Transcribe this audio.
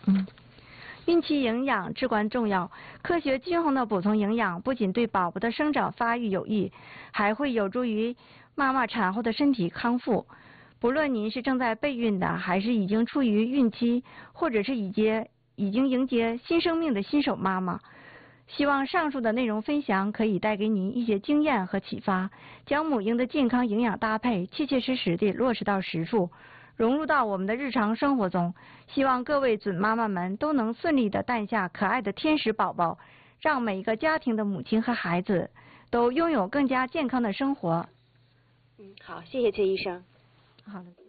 孕期营养至关重要，科学均衡的补充营养不仅对宝宝的生长发育有益，还会有助于妈妈产后的身体康复。不论您是正在备孕的，还是已经处于孕期，或者是已经迎接新生命的新手妈妈，希望上述的内容分享可以带给您一些经验和启发，将母婴的健康营养搭配切切实实地落实到实处，融入到我们的日常生活中。希望各位准妈妈们都能顺利地诞下可爱的天使宝宝，让每一个家庭的母亲和孩子都拥有更加健康的生活。 好，谢谢崔医生。 好的。